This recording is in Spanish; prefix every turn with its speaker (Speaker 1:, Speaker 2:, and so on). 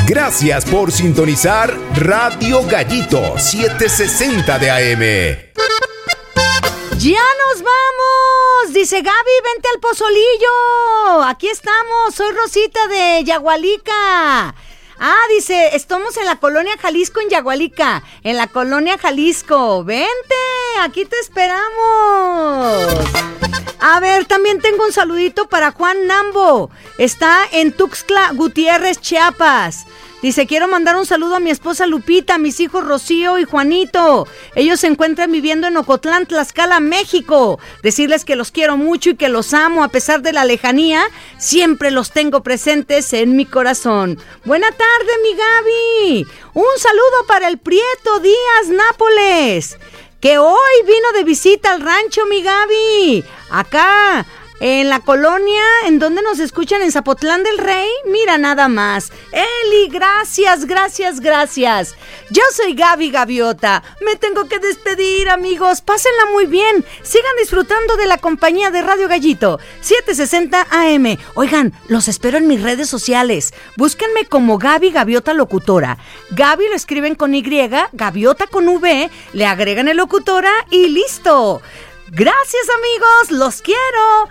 Speaker 1: Gracias por sintonizar Radio Gallito 760 de AM.
Speaker 2: ¡Ya nos vamos! Dice Gaby, vente al pozolillo. Aquí estamos, soy Rosita de Yagualica. Dice, estamos en la colonia Jalisco, en Yagualica. En la colonia Jalisco. Vente, aquí te esperamos. A ver, también tengo un saludito para Juan Nambo. Está en Tuxtla Gutiérrez, Chiapas. Dice, quiero mandar un saludo a mi esposa Lupita, a mis hijos Rocío y Juanito. Ellos se encuentran viviendo en Ocotlán, Tlaxcala, México. Decirles que los quiero mucho y que los amo a pesar de la lejanía. Siempre los tengo presentes en mi corazón. Buena tarde, mi Gaby. Un saludo para el Prieto Díaz Nápoles, que hoy vino de visita al rancho, mi Gaby. Acá, en la colonia, ¿en donde nos escuchan? En Zapotlán del Rey. Mira nada más. Eli, gracias. Yo soy Gaby Gaviota. Me tengo que despedir, amigos. Pásenla muy bien. Sigan disfrutando de la compañía de Radio Gallito 760 AM. Oigan, los espero en mis redes sociales. Búsquenme como Gaby Gaviota Locutora. Gaby lo escriben con Y, Gaviota con V, le agregan el locutora y listo. Gracias, amigos. Los quiero.